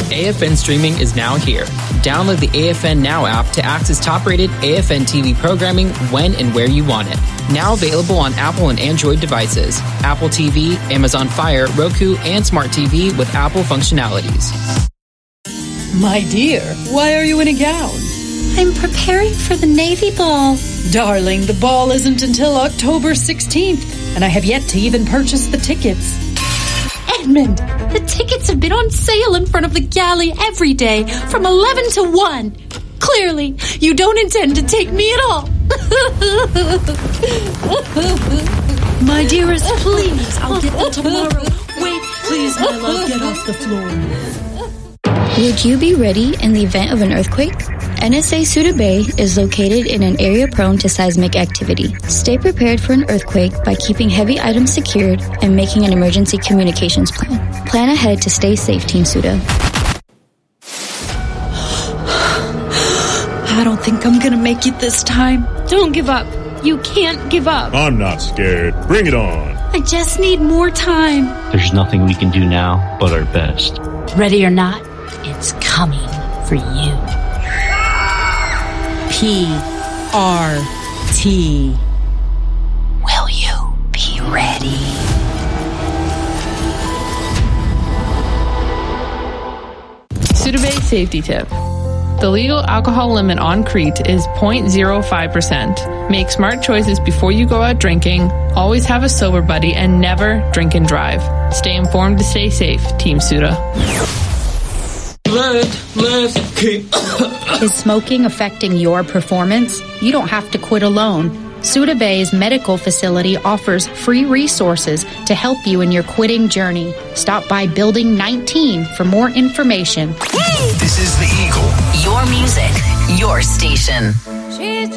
AFN streaming is now here. Download the AFN Now app to access top-rated AFN TV programming when and where you want it. Now available on Apple and Android devices, Apple TV, Amazon Fire, Roku, and Smart TV with Apple functionalities. My dear, why are you in a gown? I'm preparing for the Navy Ball. Darling, the ball isn't until October 16th, and I have yet to even purchase the tickets. Edmund, the tickets have been on sale in front of the galley every day from 11 to 1. Clearly, you don't intend to take me at all. My dearest, please, I'll get them tomorrow. Wait, please, my love, get off the floor. Would you be ready in the event of an earthquake? NSA Suda Bay is located in an area prone to seismic activity. Stay prepared for an earthquake by keeping heavy items secured and making an emergency communications plan. Plan ahead to stay safe, Team Suda. I don't think I'm gonna make it this time. Don't give up. You can't give up. I'm not scared. Bring it on. I just need more time. There's nothing we can do now but our best. Ready or not, it's coming for you. PRT. Will you be ready? Suda Bay safety tip. The legal alcohol limit on Crete is 0.05%. Make smart choices before you go out drinking, always have a sober buddy, and never drink and drive. Stay informed to stay safe, Team Suda. Let's keep. Is smoking affecting your performance? You don't have to quit alone. Suda Bay's medical facility offers free resources to help you in your quitting journey. Stop by Building 19 for more information. This is The Eagle. Your music, your station. She's